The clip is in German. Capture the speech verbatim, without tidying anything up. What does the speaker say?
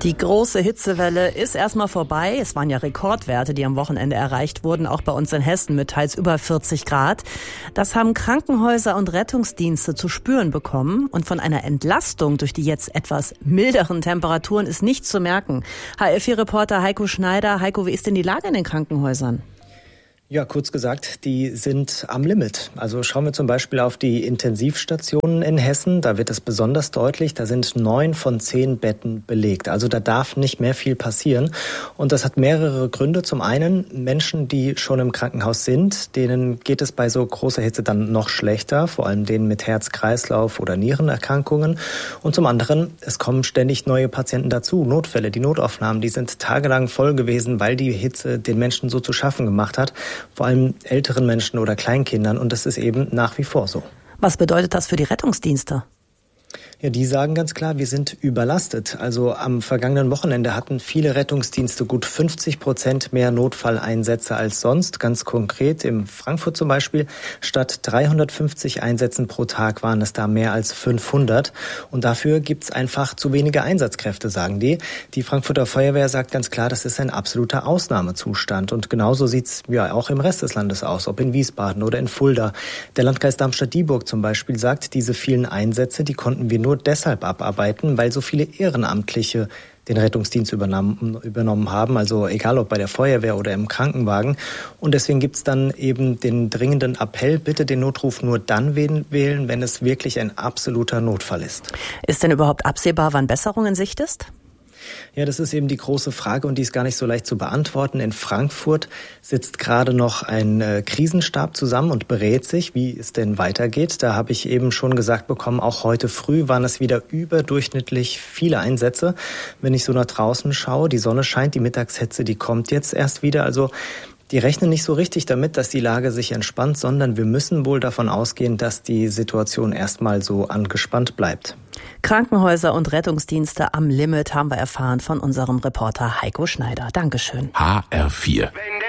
Die große Hitzewelle ist erstmal vorbei. Es waren ja Rekordwerte, die am Wochenende erreicht wurden, auch bei uns in Hessen mit teils über vierzig Grad. Das haben Krankenhäuser und Rettungsdienste zu spüren bekommen. Und von einer Entlastung durch die jetzt etwas milderen Temperaturen ist nichts zu merken. H R vier Reporter Heiko Schneider. Heiko, wie ist denn die Lage in den Krankenhäusern? Ja, kurz gesagt, die sind am Limit. Also schauen wir zum Beispiel auf die Intensivstationen in Hessen. Da wird es besonders deutlich. Da sind neun von zehn Betten belegt. Also da darf nicht mehr viel passieren. Und das hat mehrere Gründe. Zum einen Menschen, die schon im Krankenhaus sind, denen geht es bei so großer Hitze dann noch schlechter. Vor allem denen mit Herz-Kreislauf- oder Nierenerkrankungen. Und zum anderen, es kommen ständig neue Patienten dazu. Notfälle, die Notaufnahmen, die sind tagelang voll gewesen, weil die Hitze den Menschen so zu schaffen gemacht hat. Vor allem älteren Menschen oder Kleinkindern. Und das ist eben nach wie vor so. Was bedeutet das für die Rettungsdienste? Ja, die sagen ganz klar, wir sind überlastet. Also am vergangenen Wochenende hatten viele Rettungsdienste gut fünfzig Prozent mehr Notfalleinsätze als sonst. Ganz konkret in Frankfurt zum Beispiel, statt dreihundertfünfzig Einsätzen pro Tag waren es da mehr als fünfhundert. Und dafür gibt's einfach zu wenige Einsatzkräfte, sagen die. Die Frankfurter Feuerwehr sagt ganz klar, das ist ein absoluter Ausnahmezustand. Und genauso sieht's ja auch im Rest des Landes aus, ob in Wiesbaden oder in Fulda. Der Landkreis Darmstadt-Dieburg zum Beispiel sagt, diese vielen Einsätze, die konnten wir nur deshalb abarbeiten, weil so viele Ehrenamtliche den Rettungsdienst übernommen, übernommen haben, also egal ob bei der Feuerwehr oder im Krankenwagen. Und deswegen gibt's dann eben den dringenden Appell, bitte den Notruf nur dann wählen, wenn es wirklich ein absoluter Notfall ist. Ist denn überhaupt absehbar, wann Besserung in Sicht ist? Ja, das ist eben die große Frage und die ist gar nicht so leicht zu beantworten. In Frankfurt sitzt gerade noch ein äh, Krisenstab zusammen und berät sich, wie es denn weitergeht. Da habe ich eben schon gesagt bekommen, auch heute früh waren es wieder überdurchschnittlich viele Einsätze. Wenn ich so nach draußen schaue, die Sonne scheint, die Mittagshitze, die kommt jetzt erst wieder. Also die rechnen nicht so richtig damit, dass die Lage sich entspannt, sondern wir müssen wohl davon ausgehen, dass die Situation erstmal so angespannt bleibt. Krankenhäuser und Rettungsdienste am Limit haben wir erfahren von unserem Reporter Heiko Schneider. Dankeschön. H R vier. Wenn